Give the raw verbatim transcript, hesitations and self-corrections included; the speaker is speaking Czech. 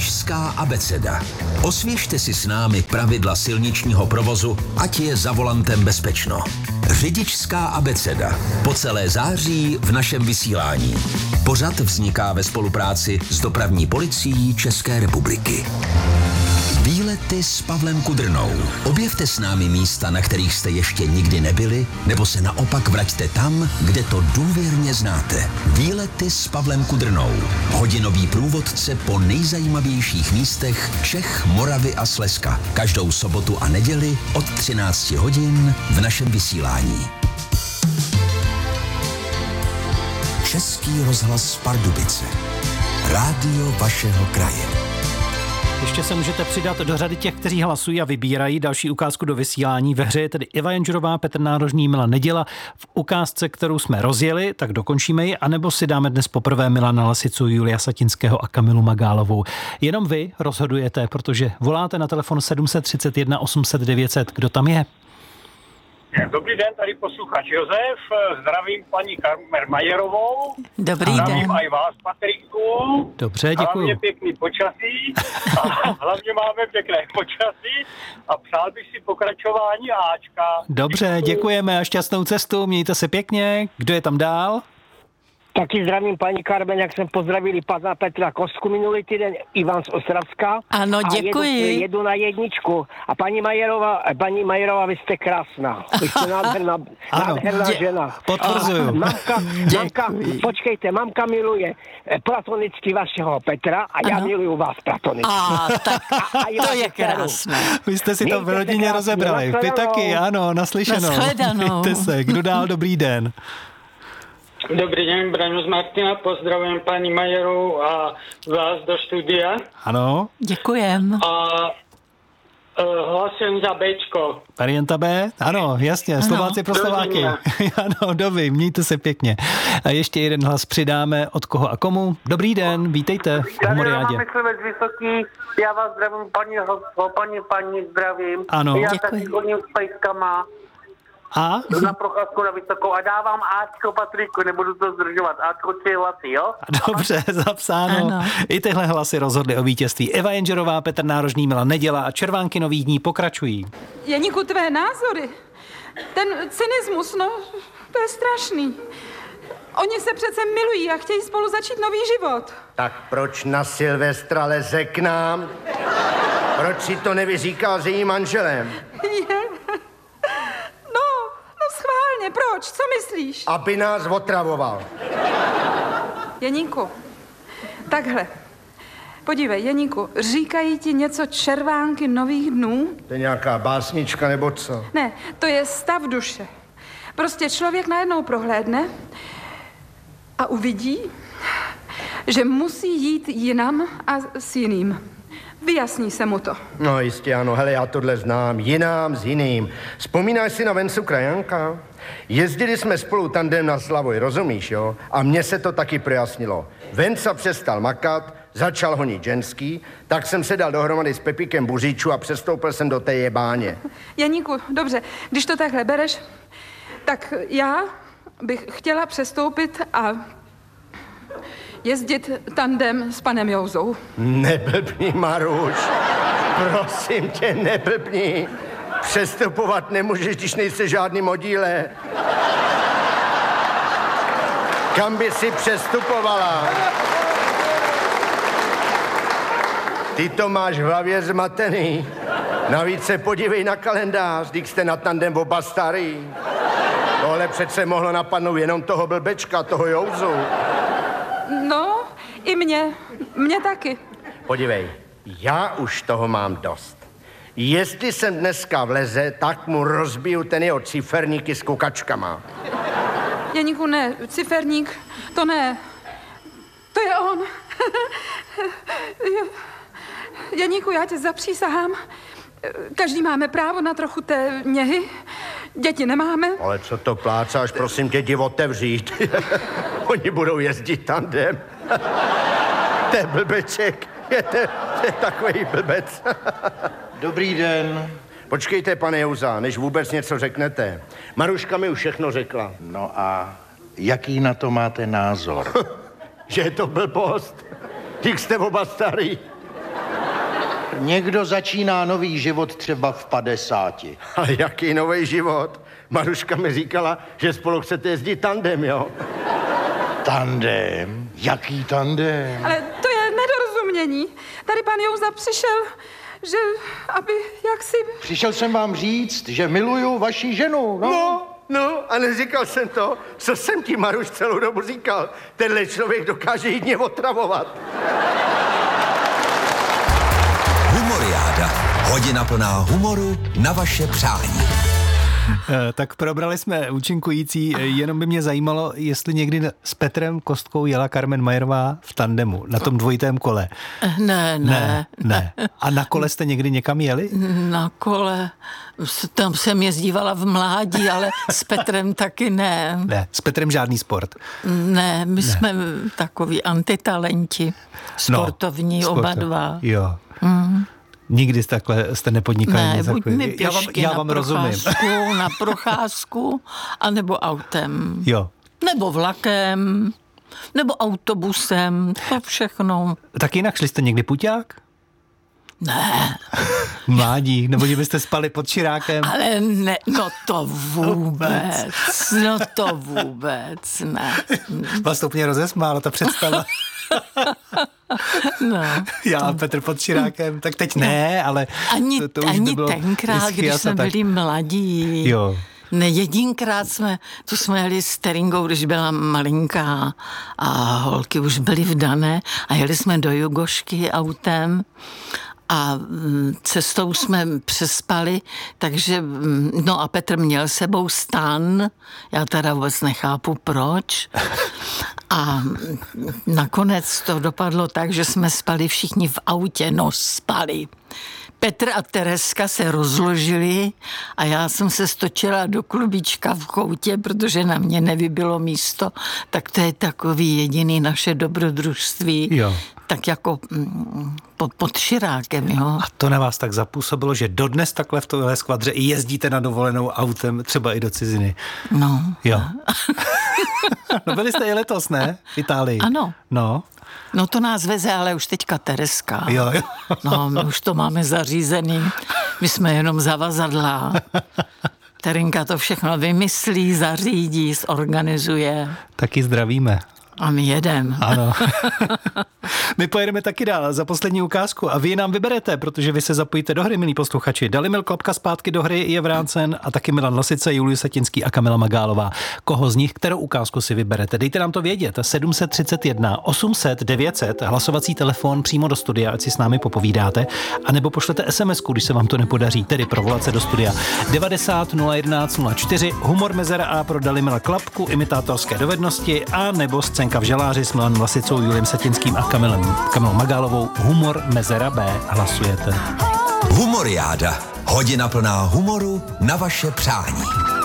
Řidičská abeceda. Osvěžte si s námi pravidla silničního provozu, ať je za volantem bezpečno. Řidičská abeceda. Po celé září v našem vysílání. Pořad vzniká ve spolupráci s Dopravní policií České republiky. Výlety s Pavlem Kudrnou. Objevte s námi místa, na kterých jste ještě nikdy nebyli, nebo se naopak vraťte tam, kde to důvěrně znáte. Výlety s Pavlem Kudrnou. Hodinový průvodce po nejzajímavějších místech Čech, Moravy a Slezska. Každou sobotu a neděli od třinácti hodin v našem vysílání. Český rozhlas Pardubice. Rádio vašeho kraje. Ještě se můžete přidat do řady těch, kteří hlasují a vybírají další ukázku do vysílání. Ve hře je tedy Eva Janžerová, Petr Nárožný, Milan Neděla. V ukázce, kterou jsme rozjeli, tak dokončíme ji, anebo si dáme dnes poprvé Milana Lasicu, Julia Satinského a Kamilu Magálovou. Jenom vy rozhodujete, protože voláte na telefon sedm set třicet jedna osm set devět set. Kdo tam je? Dobrý den, tady posluchač Josef, zdravím paní Karmer Majerovou. Dobrý zdravím den. Zdravím i vás, Patriku. Dobře, děkuju. Hlavně pěkný počasí, a hlavně máme pěkné počasí a přál bych si pokračování Ačka. Dobře, děkujeme a šťastnou cestu, mějte se pěkně. Kdo je tam dál? Taky zdravím paní Karmen, jak jsem pozdravili pana Petra Kosku minulý týden, Ivan z Ostravska. Ano, děkuji. A jedu, jedu na jedničku. A paní Majerová, paní Majerová, vy jste krásná. Vy jste nádherná, nádherná dě- žena. Potvrzuju. A mamka, mamka, počkejte, mamka miluje platonicky vašeho Petra a já ano. miluju vás platonicky. A, tak A, a to je krásné. Vy jste si to v Mějte se rodině krásně, rozebrali. Vy nashledanou. taky, ano, naslyšenou. Nashledanou. Mějte se. Kdo dál? Dobrý den. Dobrý den, Braňo z Martina, pozdravujem paní Majerovou a vás do studia. Ano. Děkujem. A uh, hlasujem za Bčko. Varianta B? Ano, jasně, ano. Slováci pro Slováky. Ano, dobrý, mějte se pěkně. A ještě jeden hlas přidáme, od koho a komu. Dobrý den, vítejte v Humoriádě. Vysoký, já vás zdravím, paní Hosko, paní, paní zdravím. Ano. Já Děkuji. taky chodím s pejskama A? na procházku na Vysokou a dávám Ačko Patriku, nebudu to zdržovat. Ačko tři hlasy, jo? Dobře, zapsáno. Ano. I tyhle hlasy rozhodly o vítězství. Eva Janžerová, Petr Nárožný, Milan Neděla a Červánky nových dní pokračují. Janíku, tvé názory, ten cynismus, no, to je strašný. Oni se přece milují a chtějí spolu začít nový život. Tak proč na Silvestra leze k nám? Proč si to nevyříkal s jejím manželem? Je. No, no schválně, proč? Co myslíš? Aby nás otravoval. Janíku, takhle. Podívej, Janíku, říkají ti něco Červánky nových dnů? To je nějaká básnička nebo co? Ne, to je stav duše. Prostě člověk najednou prohlédne a uvidí, že musí jít jinam a s jiným. Vyjasní se mu to. No jistě ano, hele, já tohle znám, jinám s jiným. Vzpomínáš si na Vencu Krajanka? Jezdili jsme spolu tandem na Slavoj, rozumíš, jo? A mně se to taky projasnilo. Venca přestal makat, začal honit ženský, tak jsem se dal dohromady s Pepíkem Buříčů a přestoupil jsem do té jebáně. Janíku, dobře, když to takhle bereš, tak já bych chtěla přestoupit a jezdit tandem s panem Jouzou. Neblbni, Maruš. Prosím tě, neblbni. Přestupovat nemůžeš, když nejsi žádný modíle. Kam by si přestupovala? Ty to máš v hlavě zmatený. Navíc se podívej na kalendář, když jste na tandem oba starý. Tohle přece mohlo napadnout jenom toho blbečka, toho Jouzu. No, i mě. Mě taky. Podívej, já už toho mám dost. Jestli jsem dneska vleze, tak mu rozbiju ten jeho ciferníky s kukačkama. Janíku, ne, ciferník, to ne. To je on. Janíku, já tě zapřísahám. Každý máme právo na trochu té něhy. Děti nemáme. Ale co to plácáš, prosím tě, jdi otevřít. Oni budou jezdit tandem. To je blbeček. Je to, to je takový blbec. Dobrý den. Počkejte, pane Jouza, než vůbec něco řeknete. Maruška mi už všechno řekla. No a jaký na to máte názor? Že je to blbost. Když jste oba starý. Někdo začíná nový život třeba v padesáti. Ale jaký nový život? Maruška mi říkala, že spolu chcete jezdit tandem, jo? Tandem? Jaký tandem? Ale to je nedorozumění. Tady pan Jouza přišel, že aby jaksi... Přišel jsem vám říct, že miluju vaši ženu, no. No, no, a neříkal jsem to, co jsem ti, Maruš, celou dobu říkal. Tenhle člověk dokáže jít otravovat. Humoriáda. Hodina plná humoru na vaše přání. Tak probrali jsme účinkující, jenom by mě zajímalo, jestli někdy s Petrem Kostkou jela Carmen Majerová v tandemu, na tom dvojitém kole. Ne, ne. Ne, ne. A na kole jste někdy někam jeli? Na kole, tam jsem jezdívala v mládí, ale s Petrem taky ne. Ne, s Petrem žádný sport. Ne, my ne. jsme takový antitalenti, sportovní, no, oba sporto. dva. Jo. Mm. Nikdy takhle jste nepodnikali? Ne, buď mi já vám, pěšky já vám na rozumím. procházku, na procházku, anebo autem. Jo. Nebo vlakem, nebo autobusem, to všechno. Tak jinak šli jste někdy puťák? Ne. Mládí, nebo že byste spali pod širákem? Ale ne, no to vůbec, no to vůbec, ne. Vás to úplně rozesmálo, ta představa. No. Já a Petr pod širákem, tak teď ne, ale ani, to, to už ani by bylo tenkrát, když jsme tak... byli mladí. Jo. Ne, jedinkrát jsme, tu jsme jeli s Teringou, když byla malinká a holky už byly vdané a jeli jsme do Jugošky autem a cestou jsme přespali, takže, no a Petr měl sebou stan, já teda vůbec nechápu proč. A nakonec to dopadlo tak, že jsme spali všichni v autě, no spali. Petr a Tereska se rozložili a já jsem se stočila do klubíčka v koutě, protože na mě nevybilo místo, tak to je takový jediný naše dobrodružství. Jo. Tak jako mm, pod, pod širákem, jo. A to na vás tak zapůsobilo, že dodnes takhle v tohle skvadře i jezdíte na dovolenou autem, třeba i do ciziny. No. Jo. No byli jste i letos, ne? V Itálii. Ano. No. No to nás veze, ale už teďka Tereska. Jo, jo. No, my už to máme zařízený. My jsme jenom zavazadla. Terinka to všechno vymyslí, zařídí, zorganizuje. Taky zdravíme. A my jedem. Ano. My pojedeme taky dál za poslední ukázku a vy nám vyberete, protože vy se zapojíte do hry, milí posluchači. Dalimil Klapka zpátky do hry je vrácen a taky Milan Lasice, Julius Satinský a Kamila Magálová. Koho z nich, kterou ukázku si vyberete? Dejte nám to vědět. sedm set třicet jedna osm set devět set, hlasovací telefon přímo do studia, ať si s námi popovídáte, anebo pošlete SMSku, když se vám to nepodaří, tedy provolace do studia. devadesát nula jedenáct nula čtyři, humor mezera A pro Dalimila Klapku, imitátorské dovednosti a nebo scénka v žaláři s Milanem Lasicou, Juliem Satinským a Kamilem, Kamilou Magálovou. Humor mezera B. Hlasujete. Humoriáda. Hodina plná humoru na vaše přání.